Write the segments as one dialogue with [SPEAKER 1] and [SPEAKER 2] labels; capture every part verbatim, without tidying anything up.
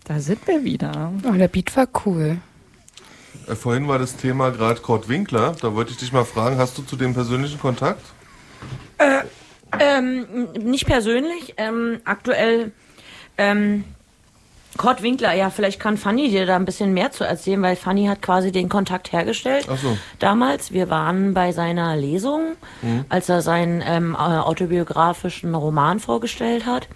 [SPEAKER 1] Da sind wir wieder.
[SPEAKER 2] Oh, der Beat war cool.
[SPEAKER 3] Äh, vorhin war das Thema gerade Kurt Winkler. Da wollte ich dich mal fragen, hast du zu dem persönlichen Kontakt?
[SPEAKER 4] Äh, ähm, nicht persönlich. Ähm, aktuell, ähm, Kurt Winkler, ja, vielleicht kann Fanny dir da ein bisschen mehr zu erzählen, weil Fanny hat quasi den Kontakt hergestellt.
[SPEAKER 3] Ach so.
[SPEAKER 4] Damals, wir waren bei seiner Lesung, mhm. als er seinen ähm, autobiografischen Roman vorgestellt hat.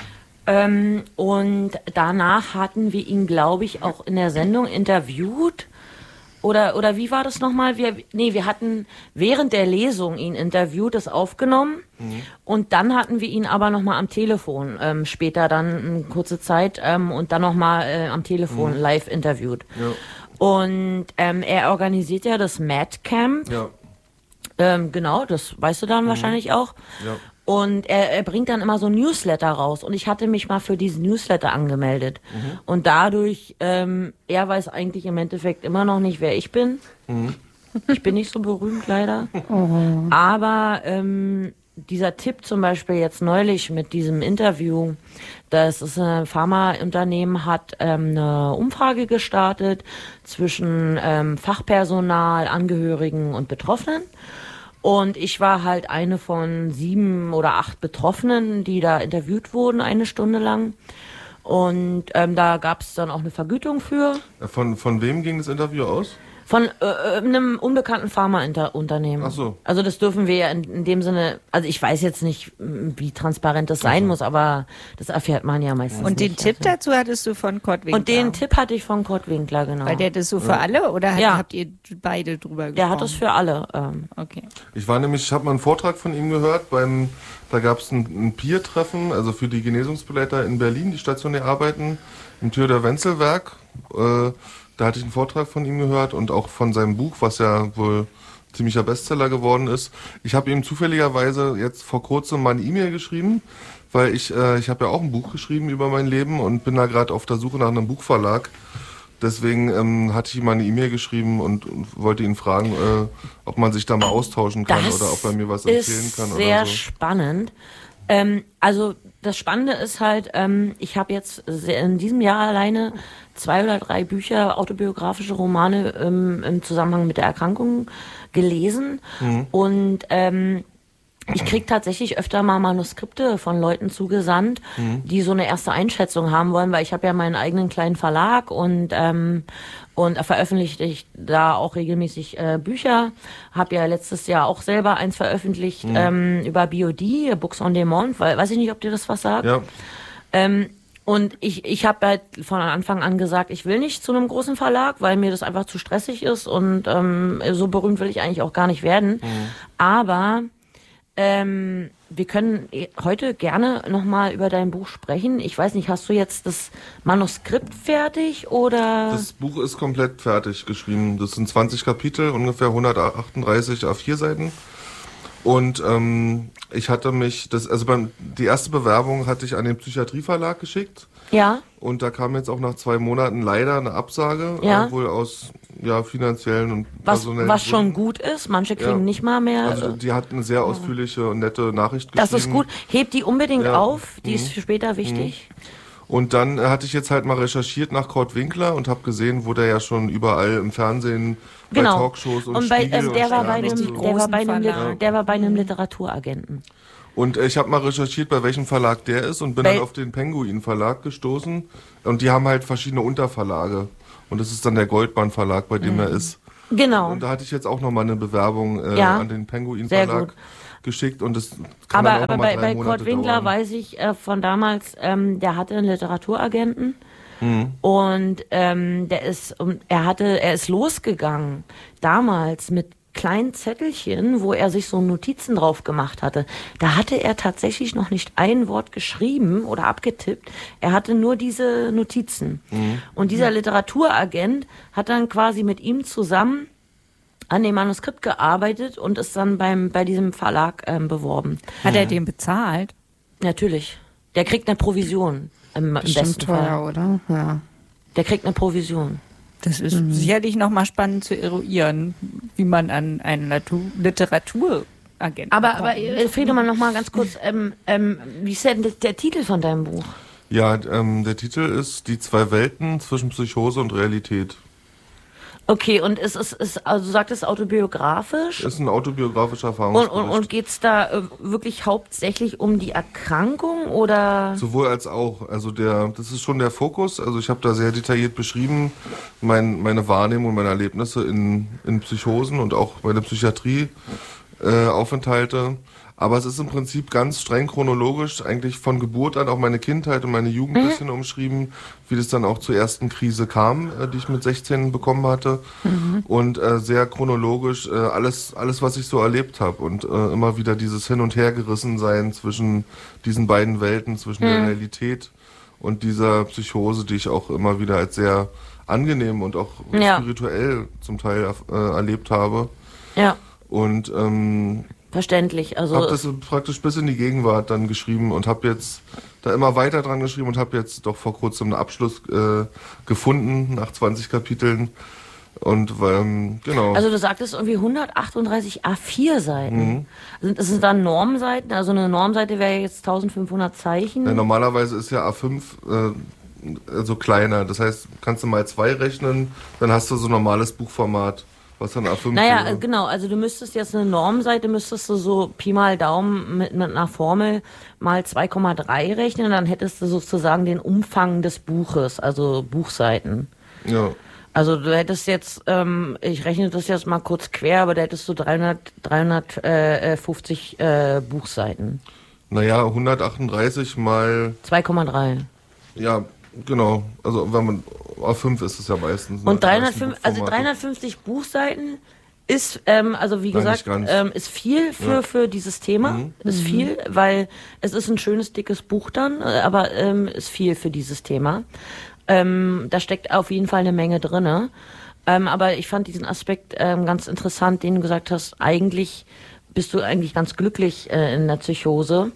[SPEAKER 4] Ähm, und danach hatten wir ihn, glaube ich, auch in der Sendung interviewt. Oder, oder wie war das nochmal? Wir, nee, wir hatten während der Lesung ihn interviewt, das aufgenommen. Mhm. Und dann hatten wir ihn aber nochmal am Telefon, ähm, später dann eine kurze Zeit, ähm, und dann nochmal äh, am Telefon mhm. live interviewt. Ja. Und ähm, er organisiert ja das Mad Camp. Ja. Ähm, genau, das weißt du dann mhm. wahrscheinlich auch. Ja. Und er, er bringt dann immer so ein Newsletter raus. Und ich hatte mich mal für diesen Newsletter angemeldet. Mhm. Und dadurch, ähm, er weiß eigentlich im Endeffekt immer noch nicht, wer ich bin. Mhm. Ich bin nicht so berühmt, leider. Oh. Aber ähm, dieser Tipp zum Beispiel jetzt neulich mit diesem Interview, das ist ein Pharmaunternehmen, hat ähm, eine Umfrage gestartet zwischen ähm, Fachpersonal, Angehörigen und Betroffenen. Und ich war halt eine von sieben oder acht Betroffenen, die da interviewt wurden, eine Stunde lang. Und ähm, da gab es dann auch eine Vergütung für.
[SPEAKER 3] Von, von wem ging das Interview aus?
[SPEAKER 4] Von äh, einem unbekannten Pharmaunternehmen.
[SPEAKER 3] Ach so.
[SPEAKER 4] Also das dürfen wir ja in, in dem Sinne, also ich weiß jetzt nicht, wie transparent das sein muss, aber das erfährt man ja meistens
[SPEAKER 1] Und den
[SPEAKER 4] nicht.
[SPEAKER 1] Tipp dazu hattest du von Kurt Winkler?
[SPEAKER 4] Und den Tipp hatte ich von Kurt Winkler, genau.
[SPEAKER 1] Weil der das so für ja. alle oder
[SPEAKER 4] ja.
[SPEAKER 1] habt ihr beide drüber gesprochen?
[SPEAKER 4] Der hat das für alle. Ähm.
[SPEAKER 1] Okay.
[SPEAKER 3] Ich war nämlich, ich habe mal einen Vortrag von ihm gehört, beim, da gab es ein, ein Peer-Treffen, also für die Genesungsbegleiter in Berlin, die stationär arbeiten, im Theodor-Wenzel-Werk. Äh, Da hatte ich einen Vortrag von ihm gehört und auch von seinem Buch, was ja wohl ziemlicher Bestseller geworden ist. Ich habe ihm zufälligerweise jetzt vor kurzem mal eine E-Mail geschrieben, weil ich äh, ich habe ja auch ein Buch geschrieben über mein Leben und bin da gerade auf der Suche nach einem Buchverlag. Deswegen ähm, hatte ich ihm mal eine E-Mail geschrieben und, und wollte ihn fragen, äh, ob man sich da mal austauschen kann
[SPEAKER 4] das
[SPEAKER 3] oder ob er mir was erzählen kann.
[SPEAKER 4] Das ist sehr
[SPEAKER 3] oder so.
[SPEAKER 4] spannend. Ähm, also das Spannende ist halt, ähm, ich habe jetzt in diesem Jahr alleine zwei oder drei Bücher, autobiografische Romane ähm, im Zusammenhang mit der Erkrankung gelesen. Mhm. Und ähm, ich kriege tatsächlich öfter mal Manuskripte von Leuten zugesandt, mhm. die so eine erste Einschätzung haben wollen, weil ich habe ja meinen eigenen kleinen Verlag und ähm, und veröffentliche ich da auch regelmäßig äh, Bücher. Habe ja letztes Jahr auch selber eins veröffentlicht mhm. ähm, über B O D, Books on Demand, weil weiß ich nicht, ob dir das was sagt.
[SPEAKER 3] Ja.
[SPEAKER 4] Ähm, und ich ich habe halt von Anfang an gesagt, ich will nicht zu einem großen Verlag, weil mir das einfach zu stressig ist und ähm, so berühmt will ich eigentlich auch gar nicht werden. Mhm. Aber Ähm, wir können heute gerne nochmal über dein Buch sprechen. Ich weiß nicht, hast du jetzt das Manuskript fertig oder?
[SPEAKER 3] Das Buch ist komplett fertig geschrieben. Das sind zwanzig Kapitel, ungefähr hundertachtunddreißig A vier Seiten. Und ähm, ich hatte mich, das, also beim, die erste Bewerbung hatte ich an den Psychiatrieverlag geschickt.
[SPEAKER 4] Ja.
[SPEAKER 3] Und da kam jetzt auch nach zwei Monaten leider eine Absage,
[SPEAKER 4] ja.
[SPEAKER 3] äh, wohl aus ja, finanziellen und
[SPEAKER 4] was,
[SPEAKER 3] personellen
[SPEAKER 4] Was
[SPEAKER 3] Gründen.
[SPEAKER 4] schon gut ist, manche kriegen
[SPEAKER 3] ja.
[SPEAKER 4] nicht mal mehr.
[SPEAKER 3] Also die hat eine sehr ausführliche und nette Nachricht
[SPEAKER 4] das
[SPEAKER 3] geschrieben.
[SPEAKER 4] Das ist gut. Hebt die unbedingt
[SPEAKER 3] ja.
[SPEAKER 4] auf, die
[SPEAKER 3] mhm.
[SPEAKER 4] ist für später wichtig.
[SPEAKER 3] Mhm. Und dann äh, hatte ich jetzt halt mal recherchiert nach Kurt Winkler und habe gesehen, wo der ja schon überall im Fernsehen,
[SPEAKER 4] genau.
[SPEAKER 3] bei Talkshows und,
[SPEAKER 4] und bei,
[SPEAKER 3] Spiegel
[SPEAKER 4] äh, der,
[SPEAKER 3] und
[SPEAKER 4] war bei einem,
[SPEAKER 3] so.
[SPEAKER 4] der, war bei einem, ja. der war bei einem Literaturagenten.
[SPEAKER 3] Und äh, ich habe mal recherchiert, bei welchem Verlag der ist und bin
[SPEAKER 4] bei
[SPEAKER 3] dann auf den Penguin Verlag gestoßen. Und die haben halt verschiedene Unterverlage. Und das ist dann der Goldmann Verlag, bei dem mhm. er ist.
[SPEAKER 4] Genau.
[SPEAKER 3] Und da hatte ich jetzt auch nochmal eine Bewerbung äh,
[SPEAKER 4] ja.
[SPEAKER 3] an den Penguin Verlag geschickt. Und das kann
[SPEAKER 4] aber
[SPEAKER 3] dann auch
[SPEAKER 4] aber
[SPEAKER 3] noch mal
[SPEAKER 4] bei,
[SPEAKER 3] drei
[SPEAKER 4] bei
[SPEAKER 3] Monate
[SPEAKER 4] Kurt Winkler
[SPEAKER 3] dauern.
[SPEAKER 4] weiß ich äh, von damals, ähm, der hatte einen Literaturagenten. Mhm. Und ähm, der ist, er hatte, er ist losgegangen damals mit kleinen Zettelchen, wo er sich so Notizen drauf gemacht hatte. Da hatte er tatsächlich noch nicht ein Wort geschrieben oder abgetippt. Er hatte nur diese Notizen. Mhm. Und dieser Literaturagent hat dann quasi mit ihm zusammen an dem Manuskript gearbeitet und ist dann beim bei diesem Verlag ähm, beworben.
[SPEAKER 1] Hat er den bezahlt?
[SPEAKER 4] Natürlich. Der kriegt eine Provision. Im, im besten
[SPEAKER 2] teuer,
[SPEAKER 4] Fall.
[SPEAKER 2] oder? Ja.
[SPEAKER 4] Der kriegt eine Provision.
[SPEAKER 1] Das ist mhm. sicherlich nochmal spannend zu eruieren, wie man an einen Latu- Literaturagenten
[SPEAKER 4] Aber,
[SPEAKER 1] kommt.
[SPEAKER 4] aber Friedemann, noch mal ganz kurz, ähm, ähm, wie ist denn der, der Titel von deinem Buch?
[SPEAKER 3] Ja, ähm, der Titel ist Die zwei Welten zwischen Psychose und Realität.
[SPEAKER 4] Okay, und es ist, ist also du sagtest autobiografisch?
[SPEAKER 3] Ist ein autobiografischer
[SPEAKER 4] Und,
[SPEAKER 3] Erfahrungsbericht.
[SPEAKER 4] und, und geht es da äh, wirklich hauptsächlich um die Erkrankung oder?
[SPEAKER 3] Sowohl als auch. Also der, das ist schon der Fokus. Also ich habe da sehr detailliert beschrieben, mein, meine Wahrnehmung und meine Erlebnisse in, in Psychosen und auch meine Psychiatrie-Aufenthalte. Aber es ist im Prinzip ganz streng chronologisch, eigentlich von Geburt an auch meine Kindheit und meine Jugend ein bisschen umschrieben, wie das dann auch zur ersten Krise kam, äh, die ich mit sechzehn bekommen hatte. Mhm. Und äh, sehr chronologisch äh, alles, alles, was ich so erlebt habe. Und äh, immer wieder dieses Hin- und Hergerissensein zwischen diesen beiden Welten, zwischen mhm. der Realität und dieser Psychose, die ich auch immer wieder als sehr angenehm und auch ja. spirituell zum Teil äh, erlebt habe.
[SPEAKER 4] Ja.
[SPEAKER 3] Und ähm,
[SPEAKER 4] verständlich. Also
[SPEAKER 3] habe das praktisch bis in die Gegenwart dann geschrieben und habe jetzt da immer weiter dran geschrieben und habe jetzt doch vor kurzem einen Abschluss äh, gefunden nach zwanzig Kapiteln. Und ähm, genau.
[SPEAKER 4] Also du sagtest irgendwie hundertachtunddreißig A vier Seiten. Mhm. Sind das sind dann Normseiten? Also eine Normseite wäre jetzt eintausendfünfhundert Zeichen.
[SPEAKER 3] Ja, normalerweise ist ja A fünf äh, so kleiner. Das heißt, kannst du mal zwei rechnen, dann hast du so normales Buchformat. Was dann A fünf
[SPEAKER 4] naja,
[SPEAKER 3] wäre.
[SPEAKER 4] Genau, also du müsstest jetzt eine Normseite, müsstest du so Pi mal Daumen mit, mit einer Formel mal zwei Komma drei rechnen und dann hättest du sozusagen den Umfang des Buches, also Buchseiten.
[SPEAKER 3] Ja.
[SPEAKER 4] Also du hättest jetzt, ähm, ich rechne das jetzt mal kurz quer, aber da hättest du dreihundert, dreihundertfünfzig äh, Buchseiten.
[SPEAKER 3] Naja, hundertachtunddreißig mal...
[SPEAKER 4] zwei Komma drei.
[SPEAKER 3] Ja, genau. Also wenn man... A fünf ist es ja meistens.
[SPEAKER 4] Und dreihundertfünfzig, also dreihundertfünfzig Buchseiten ist, ähm, also wie
[SPEAKER 3] Nein,
[SPEAKER 4] gesagt, ähm, ist viel für, ja. für dieses Thema. Mhm. Ist mhm. viel, weil es ist ein schönes, dickes Buch dann, aber ähm, ist viel für dieses Thema. Ähm, da steckt auf jeden Fall eine Menge drinne. Ähm, aber ich fand diesen Aspekt ähm, ganz interessant, den du gesagt hast, eigentlich bist du eigentlich ganz glücklich äh, in der Psychose.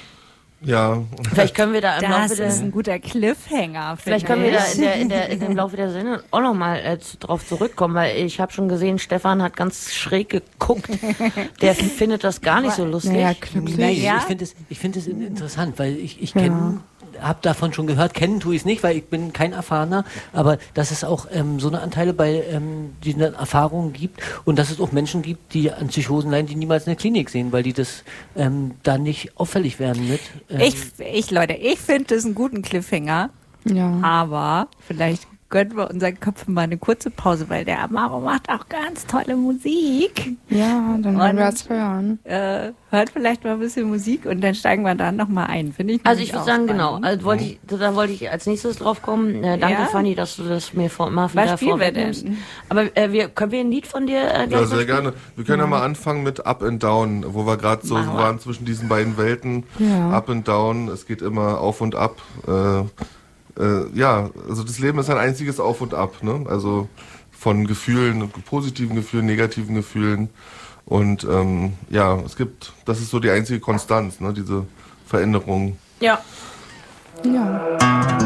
[SPEAKER 3] Ja.
[SPEAKER 4] Vielleicht können wir da im
[SPEAKER 1] das
[SPEAKER 4] Laufe der...
[SPEAKER 1] Das ist ein guter Cliffhanger.
[SPEAKER 4] Vielleicht können wir da in der, in der, in dem Laufe der Sendung auch nochmal äh, zu, drauf zurückkommen, weil ich habe schon gesehen, Stefan hat ganz schräg geguckt. Der findet das gar nicht so lustig.
[SPEAKER 2] Naja, glücklich.
[SPEAKER 5] Naja. Ich finde es ich find es interessant, weil ich, ich kenne... Ja. Habe davon schon gehört, kennen tue ich es nicht, weil ich bin kein Erfahrener, aber dass es auch ähm, so eine Anteile bei ähm, diesen Erfahrungen gibt und dass es auch Menschen gibt, die an Psychosen leiden, die niemals eine Klinik sehen, weil die das ähm, da nicht auffällig werden mit. Ähm
[SPEAKER 1] ich, ich, Leute, ich finde das einen guten Cliffhanger,
[SPEAKER 2] ja.
[SPEAKER 1] aber vielleicht gönnen wir unseren Köpfen mal eine kurze Pause, weil der Amaro macht auch ganz tolle Musik.
[SPEAKER 2] Ja, dann wollen wir es hören.
[SPEAKER 1] Äh, hört vielleicht mal ein bisschen Musik und dann steigen wir dann nochmal ein, finde ich.
[SPEAKER 4] Also ich würde sagen,
[SPEAKER 1] spannend.
[SPEAKER 4] genau, also wollte ich, da wollte ich als nächstes drauf kommen. Äh, danke,
[SPEAKER 1] ja?
[SPEAKER 4] Fanny, dass du das mir vor, mal
[SPEAKER 1] Was
[SPEAKER 4] wieder
[SPEAKER 1] spielen wir
[SPEAKER 4] vorwegnimmst.
[SPEAKER 1] denn?
[SPEAKER 4] Aber äh, wir, können wir ein Lied von dir äh, gleich
[SPEAKER 3] Ja, sehr
[SPEAKER 4] spielen?
[SPEAKER 3] gerne. Wir können ja mal anfangen mit Up and Down, wo wir gerade so
[SPEAKER 1] Machen wir.
[SPEAKER 3] waren zwischen diesen beiden Welten.
[SPEAKER 2] Ja.
[SPEAKER 3] Up and Down, es geht immer auf und ab. Äh, Äh, ja, also das Leben ist ein einziges Auf und Ab, ne? Also von Gefühlen, positiven Gefühlen, negativen Gefühlen. Und ähm, ja, es gibt, das ist so die einzige Konstanz, ne? Diese Veränderung.
[SPEAKER 4] Ja.
[SPEAKER 2] Ja.